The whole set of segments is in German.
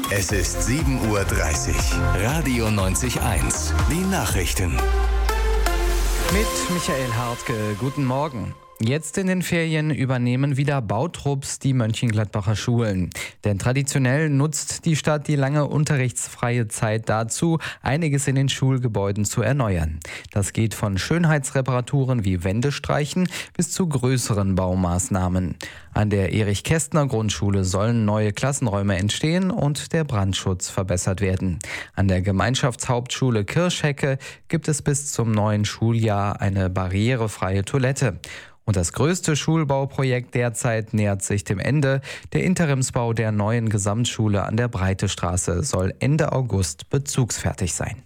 Es ist 7:30 Uhr. Radio 90.1. Die Nachrichten. Mit Michael Hartke. Guten Morgen. Jetzt in den Ferien übernehmen wieder Bautrupps die Mönchengladbacher Schulen. Denn traditionell nutzt die Stadt die lange unterrichtsfreie Zeit dazu, einiges in den Schulgebäuden zu erneuern. Das geht von Schönheitsreparaturen wie Wände streichen bis zu größeren Baumaßnahmen. An der Erich-Kästner-Grundschule sollen neue Klassenräume entstehen und der Brandschutz verbessert werden. An der Gemeinschaftshauptschule Kirschhecke gibt es bis zum neuen Schuljahr eine barrierefreie Toilette. Und das größte Schulbauprojekt derzeit nähert sich dem Ende. Der Interimsbau der neuen Gesamtschule an der Breitestraße soll Ende August bezugsfertig sein.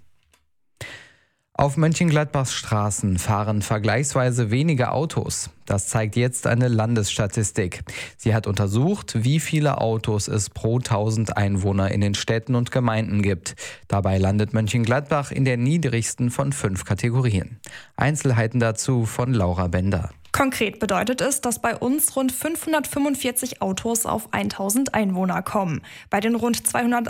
Auf Mönchengladbachs Straßen fahren vergleichsweise wenige Autos. Das zeigt jetzt eine Landesstatistik. Sie hat untersucht, wie viele Autos es pro 1000 Einwohner in den Städten und Gemeinden gibt. Dabei landet Mönchengladbach in der niedrigsten von 5 Kategorien. Einzelheiten dazu von Laura Bender. Konkret bedeutet es, dass bei uns rund 545 Autos auf 1000 Einwohner kommen. Bei den rund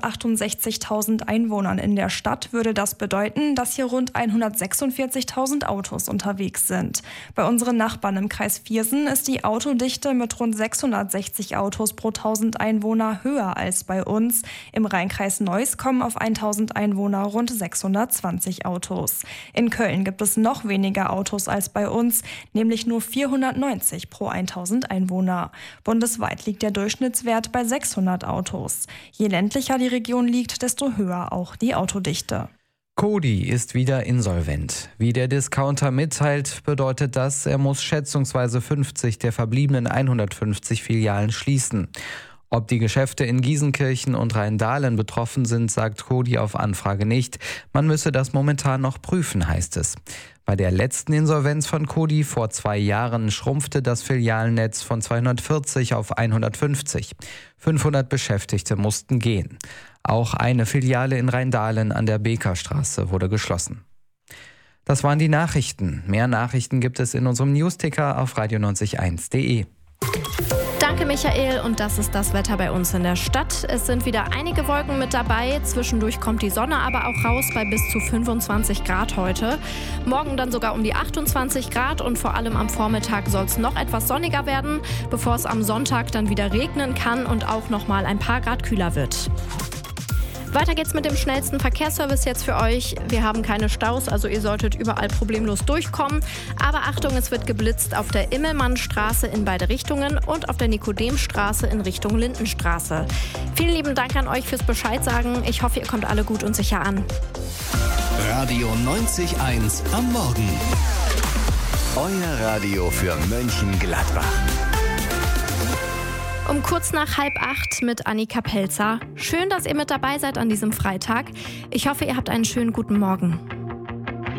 268.000 Einwohnern in der Stadt würde das bedeuten, dass hier rund 146.000 Autos unterwegs sind. Bei unseren Nachbarn im Kreis Viersen ist die Autodichte mit rund 660 Autos pro 1000 Einwohner höher als bei uns. Im Rheinkreis Neuss kommen auf 1000 Einwohner rund 620 Autos. In Köln gibt es noch weniger Autos als bei uns, nämlich nur 490 pro 1000 Einwohner. Bundesweit liegt der Durchschnittswert bei 600 Autos. Je ländlicher die Region liegt, desto höher auch die Autodichte. Coty ist wieder insolvent. Wie der Discounter mitteilt, bedeutet das, er muss schätzungsweise 50 der verbliebenen 150 Filialen schließen. Ob die Geschäfte in Gießenkirchen und Rheindahlen betroffen sind, sagt Coty auf Anfrage nicht. Man müsse das momentan noch prüfen, heißt es. Bei der letzten Insolvenz von Coty vor 2 Jahren schrumpfte das Filialnetz von 240 auf 150. 500 Beschäftigte mussten gehen. Auch eine Filiale in Rheindahlen an der Bekerstraße wurde geschlossen. Das waren die Nachrichten. Mehr Nachrichten gibt es in unserem Newsticker auf radio901.de. Danke, Michael. Und das ist das Wetter bei uns in der Stadt. Es sind wieder einige Wolken mit dabei. Zwischendurch kommt die Sonne aber auch raus bei bis zu 25 Grad heute. Morgen dann sogar um die 28 Grad und vor allem am Vormittag soll es noch etwas sonniger werden, bevor es am Sonntag dann wieder regnen kann und auch noch mal ein paar Grad kühler wird. Weiter geht's mit dem schnellsten Verkehrsservice jetzt für euch. Wir haben keine Staus, also ihr solltet überall problemlos durchkommen. Aber Achtung, es wird geblitzt auf der Immelmannstraße in beide Richtungen und auf der Nikodemstraße in Richtung Lindenstraße. Vielen lieben Dank an euch fürs Bescheid sagen. Ich hoffe, ihr kommt alle gut und sicher an. Radio 90.1 am Morgen. Euer Radio für Mönchengladbach. Um kurz nach 7:30 mit Annika Pelzer. Schön, dass ihr mit dabei seid an diesem Freitag. Ich hoffe, ihr habt einen schönen guten Morgen.